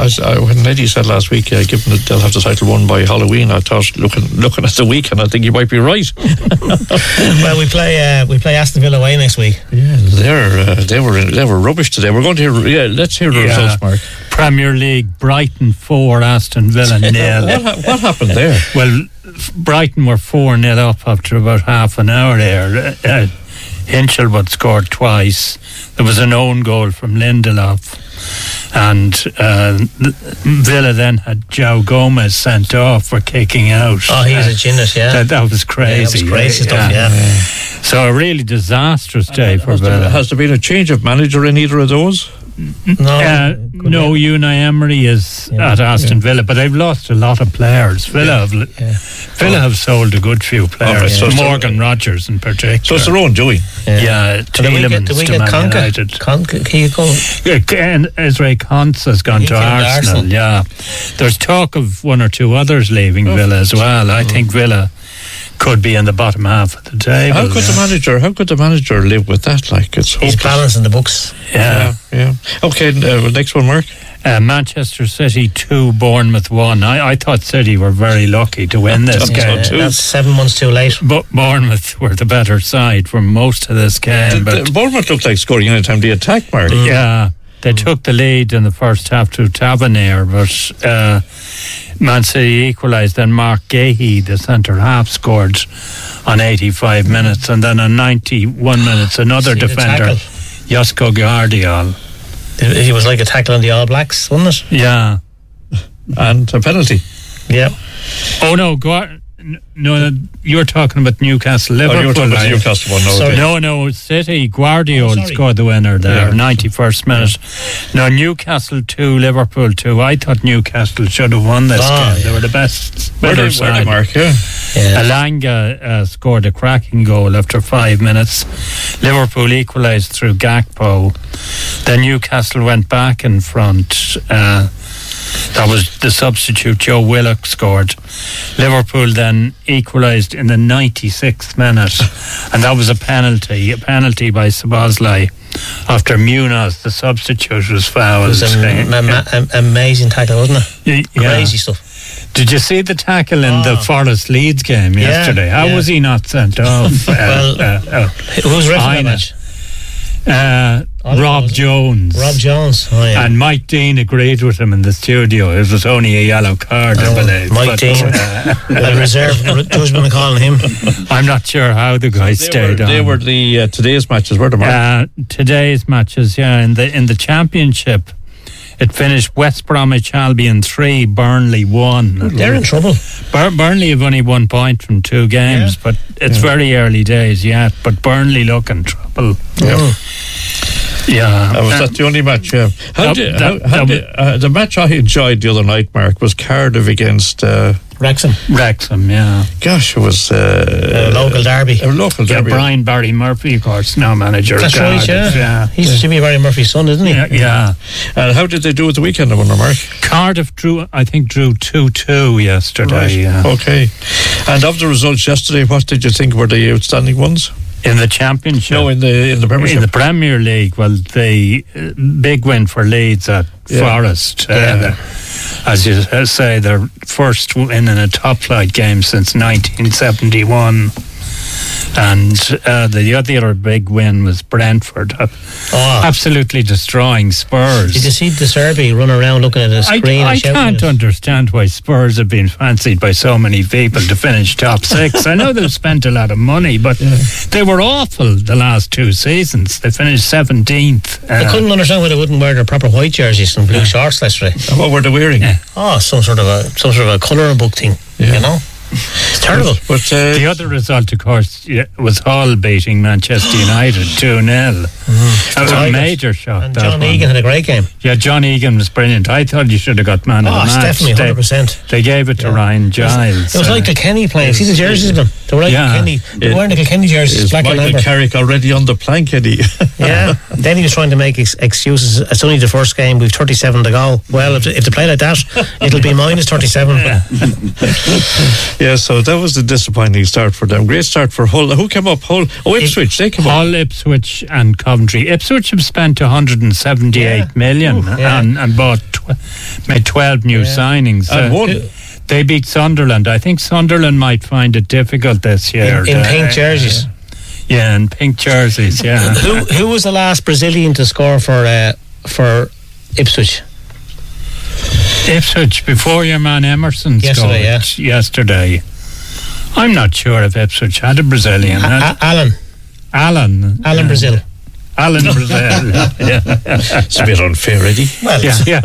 when Eddie said last week, given that they'll have the title won by Halloween, I thought, looking at the weekend, I think you might be right. Well, we play Aston Villa away next week. Yeah, they were rubbish today. We're going to hear. Yeah, let's hear the results, Mark. Premier League, Brighton 4, Aston Villa 0. What happened there? Well, Brighton were 4-0 up after about half an hour there. Hinchelwood scored twice. There was an own goal from Lindelof, and Villa then had João Gomez sent off for kicking out. Oh, he was a genius, yeah. That was crazy. Yeah, that was crazy stuff, yeah. So a really disastrous day for Villa. Has there been a change of manager in either of those? No, Unai Emery is at Aston Villa, but they've lost a lot of players. Villa have sold a good few players. Morgan Rogers in particular. So it's their own doing. Yeah, Tielemans to Man United. Ezra Konsa has gone to Arsenal. Yeah, there's talk of one or two others leaving Villa as well. I think Villa could be in the bottom half of the table. How could the manager live with that? Like, it's he's balancing the books. Yeah. Okay, next one, Mark. Manchester City 2, Bournemouth 1. I thought City were very lucky to win this game. That's 7 months too late. But Bournemouth were the better side for most of this game. Bournemouth looked like scoring any time they attacked, Mark. Yeah, they took the lead in the first half through Tavernier, but Man City equalised. Then Mark Gahey, the centre half, scored on 85 minutes, and then on 91 minutes another defender, Josko Gvardiol. It was like a tackle on the All Blacks, wasn't it? Yeah. And a penalty. Yeah. Oh no, no, you're talking about Newcastle Liverpool. You were talking about Newcastle one. No, City. Guardiola scored the winner there, 91st minute. No, Newcastle 2, Liverpool 2. I thought Newcastle should have won this game. They were the best. Better side. Mark, Elanga scored a cracking goal after 5 minutes. Liverpool equalised through Gakpo. Then Newcastle went back in front. That was the substitute. Joe Willock scored. Liverpool then equalised in the 96th minute, and that was a penalty by Szoboszlai after Munoz, the substitute, was fouled. It was an amazing tackle, wasn't it? Crazy stuff. Did you see the tackle in the Forest Leeds game yesterday? How was he not sent off? Who's referee that match? Rob Jones. And Mike Dean agreed with him in the studio. It was only a yellow card, I believe. Mike Dean. I reserve judgment on calling him. I'm not sure how the guys stayed on. They were the today's matches, were they? Today's matches, in the Championship. It finished West Bromwich Albion 3, Burnley 1. They're in trouble. Burnley have only 1 point from 2 games, but it's very early days yet. But Burnley look in trouble. Yeah. Was that the only match? The match I enjoyed the other night, Mark, was Cardiff against Wrexham, yeah. Gosh, it was a local derby. Brian Barry Murphy, of course, now manager. That's right, yeah. He should be Barry Murphy's son, isn't he? Yeah. And how did they do at the weekend, I wonder, Mark? Cardiff drew 2-2 yesterday. Right. Yeah. Okay. And of the results yesterday, what did you think were the outstanding ones? In the Championship? No, in the Premiership. In the Premier League, well, the big win for Leeds at Forest. As you say, their first win in a top-flight game since 1971. And the other big win was Brentford, absolutely destroying Spurs. Did you see De Zerbi run around looking at a screen? I can't understand why Spurs have been fancied by so many people to finish top 6. I know they've spent a lot of money, but they were awful the last 2 seasons. They finished 17th. I couldn't understand why they wouldn't wear their proper white jerseys and blue shorts yesterday. What were they wearing? Some sort of a colouring book thing, you know? It's terrible. But the other result, of course, was Hull beating Manchester United 2-0. That was a major shock. And John Egan had a great game. Yeah, John Egan was brilliant. I thought you should have got man of the match. Definitely, 100%. They gave it to Ryan Giles. It was like Kilkenny playing. See the jerseys of them? They were like Kilkenny. They were wearing the Kilkenny jerseys. Black and amber. Carrick already on the plank, Eddie. Yeah. Then he was trying to make excuses. It's only the first game. We've 37 to go. Well, if they play like that, it'll be minus 37. Yeah, so that was a disappointing start for them. Great start for Hull. Who came up? Hull. Oh, Ipswich. They came up. Hull, Ipswich, and Coventry. Ipswich have spent 178 million and made 12 new signings. And won. They beat Sunderland. I think Sunderland might find it difficult this year. In pink jerseys. Yeah, in pink jerseys, yeah. Who was the last Brazilian to score for Ipswich? Ipswich, before your man Emerson scored yesterday. I'm not sure if Ipswich had a Brazilian. Alan Brazil. Alan Brazil. It's a bit unfair, Eddie. Well, yeah.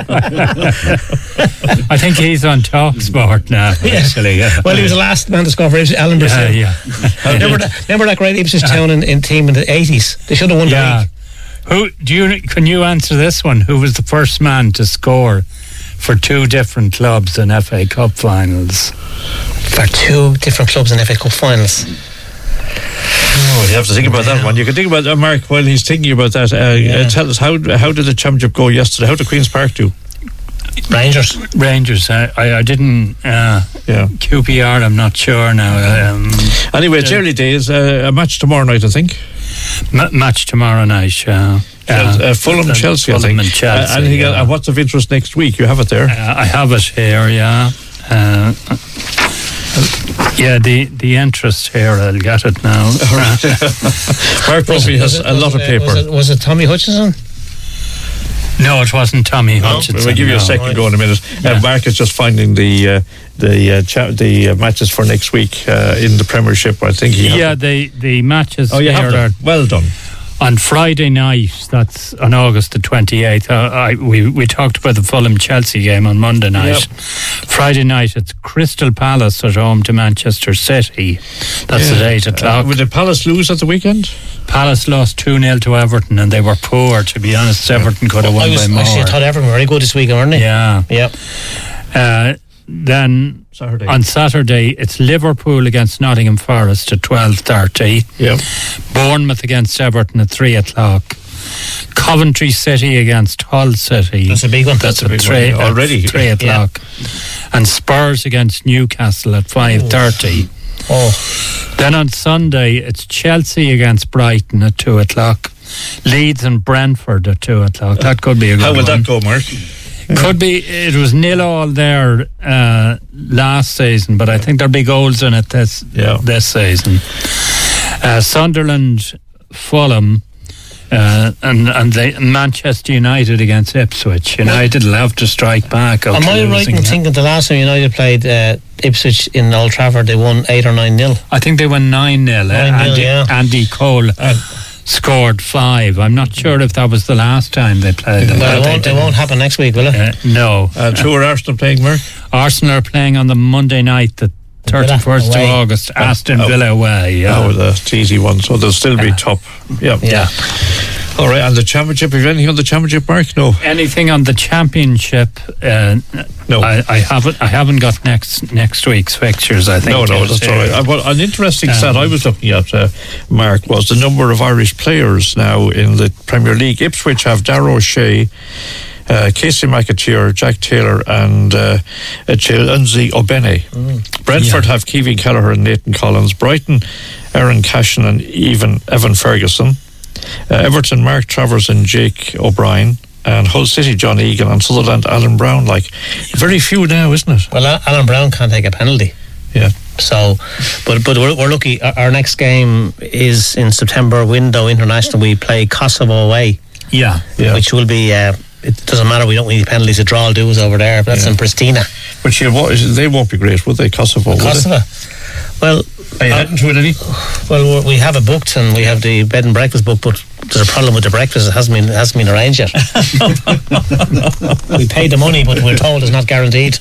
I think he's on TalkSport now, actually. Yeah. Well, he was the last man to score for Ipswich, Alan Brazil. Remember that great Ipswich town in team in the 80s? They should have won the league. Can you answer this one? Who was the first man to score for two different clubs in FA Cup finals? For two different clubs in FA Cup finals. Oh, you have to think about that one. You can think about that, Mark, while he's thinking about that. Tell us, how did the championship go yesterday? How did Queen's Park do? Rangers. I didn't QPR, I'm not sure now. Anyway, it's early days. A match tomorrow night, I think. Match tomorrow night, Fulham Chelsea, I think. Fulham and Chelsea. And what's of interest next week? You have it there. I have it here, the interest here, I'll get it now. Mark probably has a lot of paper. Was it Tommy Hutchinson? No, it wasn't Tommy Hutchinson. We'll give you a second go in a minute. Mark is just finding the matches for next week in the Premiership. I think the matches. Oh, you have them. Well done. On Friday night, that's on August the 28th, we talked about the Fulham-Chelsea game on Monday night. Yep. Friday night, it's Crystal Palace at home to Manchester City. That's at 8 o'clock. Did Palace lose at the weekend? Palace lost 2-0 to Everton, and they were poor, to be honest. Everton could have won by more. Actually, I thought Everton were very good this weekend, weren't they? Yeah. Yep. Then on Saturday it's Liverpool against Nottingham Forest at 12:30. Yep. Bournemouth against Everton at 3 o'clock. Coventry City against Hull City. That's a big one. That's a big one already. 3 o'clock. And Spurs against Newcastle at 5:30. Then on Sunday it's Chelsea against Brighton at 2 o'clock. Leeds and Brentford at 2 o'clock. That could be a good one. How would that go, Mark? Could be. It was 0-0 there last season, but I think there'll be goals in it this season. Sunderland, Fulham, and Manchester United against Ipswich. United will have to strike back. Am I right in thinking the last time United played Ipswich in Old Trafford, they won 8 or 9-0? I think they won 9-0. Andy Cole scored 5. I'm not sure if that was the last time they played them. Well, it won't happen next week, will it? No. Who are Arsenal playing, Mark? Arsenal are playing on the Monday night, the 31st of August, Aston Villa away. That's easy one, so they'll still be top. Yeah. All right, and the championship, have you anything on the championship, Mark? No. Anything on the championship? No. I haven't got next week's fixtures, I think. No, that's all right. Well, an interesting stat I was looking at, Mark, was the number of Irish players now in the Premier League. Ipswich have Darragh O'Shea, Casey McAteer, Jack Taylor and Chilunzi Obene. Brentford have Kevin Kelleher and Nathan Collins. Brighton, Aaron Cashin and Evan Ferguson. Everton, Mark Travers and Jake O'Brien. And Hull City, John Egan, and Sutherland, Alan Brown. Like, very few now, isn't it? Well, Alan Brown can't take a penalty. Yeah. So, but we're lucky. Our next game is in September window international. We play Kosovo away. Yeah. Which will be. It doesn't matter. We don't need penalties. A draw will do us over there. But that's in Pristina. But they won't be great, would they? Kosovo. Well, are you heading to it, Eddie? Well, we have it booked and we have the bed and breakfast booked, but there's a problem with the breakfast. It hasn't been arranged yet. We paid the money, but we're told it's not guaranteed.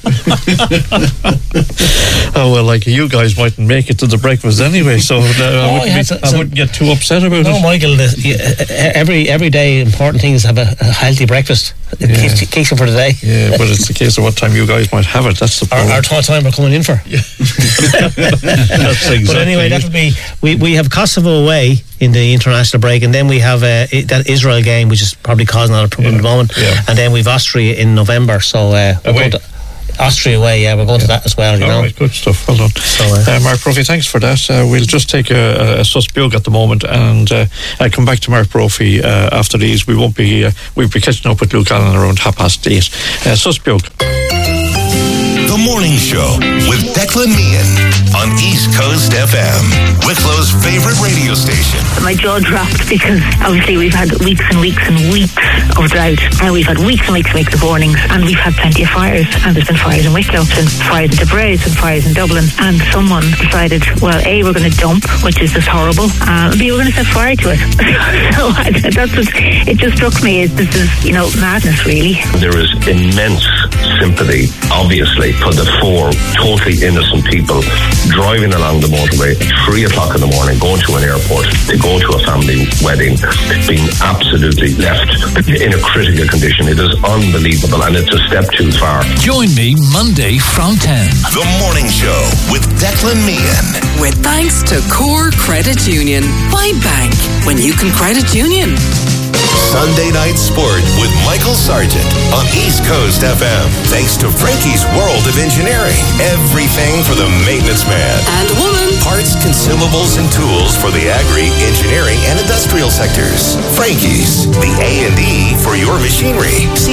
Oh well, like you guys mightn't make it to the breakfast anyway, so I wouldn't get too upset about it. No, Michael. Every day, important thing is to have a healthy breakfast. It keeps it for the day. Yeah, but it's the case of what time you guys might have it. That's the problem. Our time we're coming in for. Yeah. That's exactly. But anyway, that'll be. We have Kosovo away in the international break, and then we have that Israel game, which is probably causing a lot of problem at the moment. Yeah. And then we've Austria in November. So Austria way, we're going to that as well, you know. Right, good stuff, well done. So, Mark Brophy, thanks for that. We'll just take a Susbeg at the moment, and I'll come back to Mark Brophy after these. We'll be catching up with Luke Allen around 8:30. Susbeg. The Morning Show with Declan Meehan on East Coast FM, Wicklow's favorite radio station. My jaw dropped because obviously we've had weeks and weeks and weeks of drought, and we've had weeks and weeks and weeks of warnings, and we've had plenty of fires, and there's been fires in Wicklow, there's been fires in Debray, there's been fires in Dublin, and someone decided, well, A, we're going to dump, which is just horrible, B, we're going to set fire to it. So that's what it just struck me, is this is, madness really. There is immense sympathy, obviously, for the 4 totally innocent people driving along the motorway at 3 o'clock in the morning, going to an airport to go to a family wedding, being absolutely left in a critical condition. It is unbelievable, and it's a step too far. Join me Monday from 10. The Morning Show with Declan Meehan. With thanks to Core Credit Union. Why bank when you can credit union? Sunday Night Sport with Michael Sargent on East Coast FM. Thanks to Frankie's World of Engineering. Everything for the maintenance man. And woman. Parts, consumables, and tools for the agri, engineering, and industrial sectors. Frankie's, the A&E for your machinery.